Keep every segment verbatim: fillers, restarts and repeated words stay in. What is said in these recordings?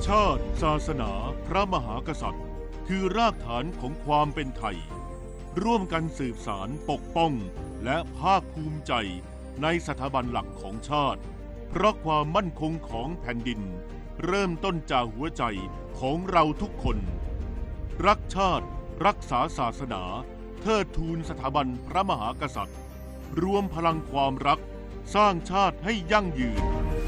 ชาติศาสนาพระมหากษัตริย์คือรากฐานของความเป็นไทยร่วมกันสืบสานปกป้องและภาคภูมิใจในสถาบันหลักของชาติเพราะความมั่นคงของแผ่นดินเริ่มต้นจากหัวใจของเราทุกคนรักชาติรักษาศาสนาเทิดทูนสถาบันพระมหากษัตริย์รวมพลังความรักสร้างชาติให้ยั่งยืน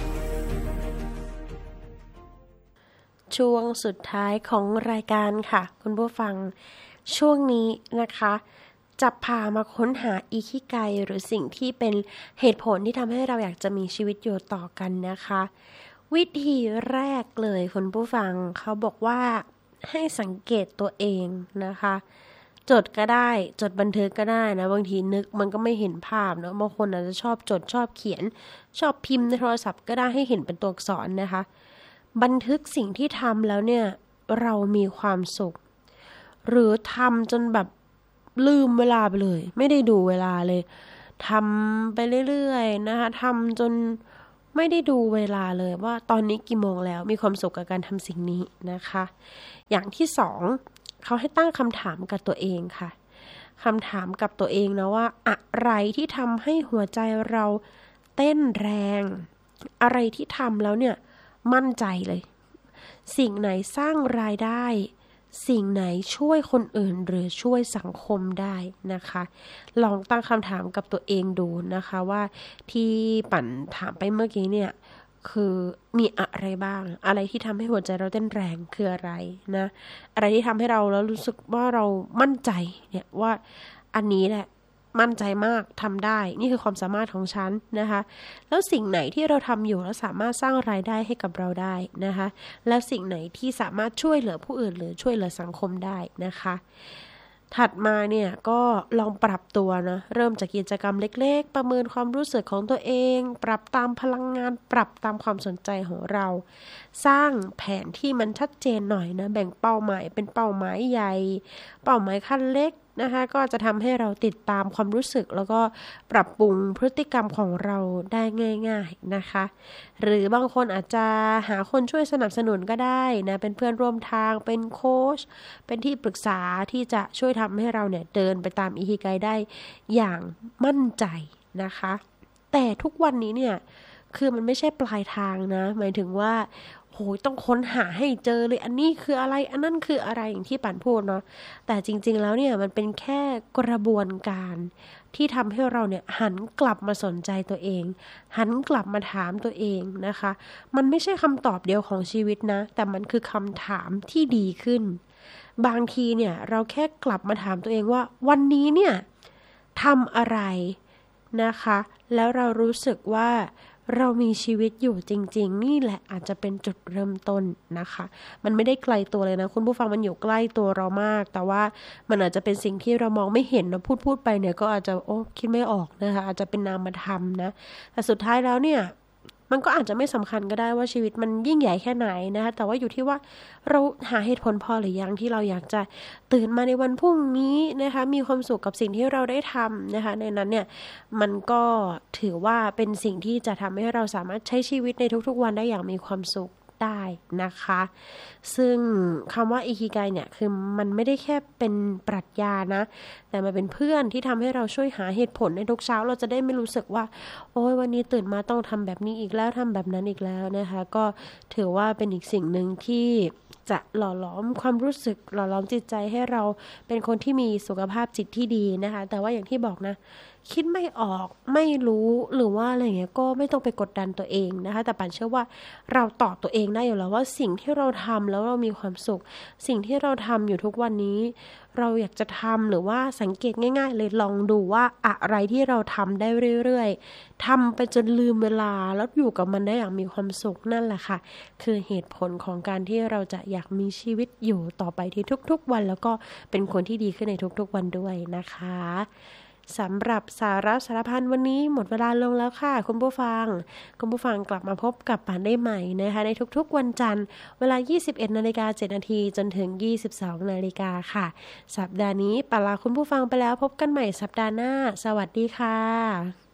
ช่วงสุดท้ายของรายการค่ะคุณผู้ฟังช่วงนี้นะคะจะพามาค้นหาอิคิไกหรือสิ่งที่เป็นเหตุผลที่ทำให้เราอยากจะมีชีวิตอยู่ต่อกันนะคะวิธีแรกเลยคุณผู้ฟังเขาบอกว่าให้สังเกตตัวเองนะคะจดก็ได้จดบันทึกก็ได้นะบางทีนึกมันก็ไม่เห็นภาพเนาะบางคนอาจจะชอบจดชอบเขียนชอบพิมพ์ในโทรศัพท์ก็ได้ให้เห็นเป็นตัวอักษรนะคะบันทึกสิ่งที่ทำแล้วเนี่ยเรามีความสุขหรือทำจนแบบลืมเวลาไปเลยไม่ได้ดูเวลาเลยทำไปเรื่อยๆนะคะทำจนไม่ได้ดูเวลาเลยว่าตอนนี้กี่โมงแล้วมีความสุขกับการทำสิ่งนี้นะคะอย่างที่สองเขาให้ตั้งคำถามกับตัวเองค่ะคำถามกับตัวเองนะว่าอะไรที่ทำให้หัวใจเราเต้นแรงอะไรที่ทำแล้วเนี่ยมั่นใจเลยสิ่งไหนสร้างรายได้สิ่งไหนช่วยคนอื่นหรือช่วยสังคมได้นะคะลองตั้งคำถามกับตัวเองดูนะคะว่าที่ปั่นถามไปเมื่อกี้เนี่ยคือมีอะไรบ้างอะไรที่ทำให้หัวใจเราเต้นแรงคืออะไรนะอะไรที่ทำให้เราแล้วรู้สึกว่าเรามั่นใจเนี่ยว่าอันนี้แหละมั่นใจมากทำได้นี่คือความสามารถของฉันนะคะแล้วสิ่งไหนที่เราทำอยู่แล้วสามารถสร้างรายได้ให้กับเราได้นะคะแล้วสิ่งไหนที่สามารถช่วยเหลือผู้อื่นหรือช่วยเหลือสังคมได้นะคะถัดมาเนี่ยก็ลองปรับตัวนะเริ่มจากกิจกรรมเล็กๆประเมินความรู้สึกของตัวเองปรับตามพลังงานปรับตามความสนใจของเราสร้างแผนที่มันชัดเจนหน่อยนะแบ่งเป้าหมายเป็นเป้าหมายใหญ่เป้าหมายขั้นเล็กนะคะก็จะทำให้เราติดตามความรู้สึกแล้วก็ปรับปรุงพฤติกรรมของเราได้ง่ายๆนะคะหรือบางคนอาจจะหาคนช่วยสนับสนุนก็ได้นะเป็นเพื่อนร่วมทางเป็นโค้ชเป็นที่ปรึกษาที่จะช่วยทำให้เราเนี่ยเดินไปตามอิคิไกได้อย่างมั่นใจนะคะแต่ทุกวันนี้เนี่ยคือมันไม่ใช่ปลายทางนะหมายถึงว่าโหยต้องค้นหาให้เจอเลยอันนี้คืออะไรอันนั้นคืออะไรอย่างที่ปั่นพูดเนาะแต่จริงๆแล้วเนี่ยมันเป็นแค่กระบวนการที่ทำให้เราเนี่ยหันกลับมาสนใจตัวเองหันกลับมาถามตัวเองนะคะมันไม่ใช่คำตอบเดียวของชีวิตนะแต่มันคือคำถามที่ดีขึ้นบางทีเนี่ยเราแค่กลับมาถามตัวเองว่าวันนี้เนี่ยทำอะไรนะคะแล้วเรารู้สึกว่าเรามีชีวิตอยู่จริงๆนี่แหละอาจจะเป็นจุดเริ่มต้นนะคะมันไม่ได้ไกลตัวเลยนะคุณผู้ฟังมันอยู่ใกล้ตัวเรามากแต่ว่ามันอาจจะเป็นสิ่งที่เรามองไม่เห็นนะพูดพูดไปเนี่ยก็อาจจะโอ้คิดไม่ออกนะคะอาจจะเป็นนามธรรมนะแต่สุดท้ายแล้วเนี่ยมันก็อาจจะไม่สำคัญก็ได้ว่าชีวิตมันยิ่งใหญ่แค่ไหนนะคะแต่ว่าอยู่ที่ว่าเราหาเหตุผลพอหรือยังที่เราอยากจะตื่นมาในวันพรุ่งนี้นะคะมีความสุขกับสิ่งที่เราได้ทำนะคะในนั้นเนี่ยมันก็ถือว่าเป็นสิ่งที่จะทำให้เราสามารถใช้ชีวิตในทุกๆวันได้อย่างมีความสุขได้นะคะซึ่งคำว่าอิคิไกเนี่ยคือมันไม่ได้แค่เป็นปรัชญานะแต่มันเป็นเพื่อนที่ทำให้เราช่วยหาเหตุผลในทุกเช้าเราจะได้ไม่รู้สึกว่าโอ้ยวันนี้ตื่นมาต้องทำแบบนี้อีกแล้วทำแบบนั้นอีกแล้วนะคะก็ถือว่าเป็นอีกสิ่งหนึ่งที่จะหล่อหลอมความรู้สึกหล่อหลอมจิตใจให้เราเป็นคนที่มีสุขภาพจิตที่ดีนะคะแต่ว่าอย่างที่บอกนะคิดไม่ออกไม่รู้หรือว่าอะไรเงี้ยก็ไม่ต้องไปกดดันตัวเองนะคะแต่ปั่นเชื่อว่าเราตอบตัวเองได้อยู่แล้วว่าสิ่งที่เราทำแล้วเรามีความสุขสิ่งที่เราทำอยู่ทุกวันนี้เราอยากจะทำหรือว่าสังเกตง่ายๆเลยลองดูว่าอะไรที่เราทำได้เรื่อยๆทำไปจนลืมเวลาแล้วอยู่กับมันได้อย่างมีความสุขนั่นแหละค่ะคือเหตุผลของการที่เราจะอยากมีชีวิตอยู่ต่อไปที่ทุกๆวันแล้วก็เป็นคนที่ดีขึ้นในทุกๆวันด้วยนะคะสำหรับสาระสารพันวันนี้หมดเวลาลงแล้วค่ะคุณผู้ฟังคุณผู้ฟังกลับมาพบกับปั่นได้ใหม่นะคะในทุกๆวันจันทร์เวลา ยี่สิบเอ็ดนาฬิกาเจ็ดนาทีจนถึง ยี่สิบสองนาฬิกาค่ะสัปดาห์นี้ปั่นลาคุณผู้ฟังไปแล้วพบกันใหม่สัปดาห์หน้าสวัสดีค่ะ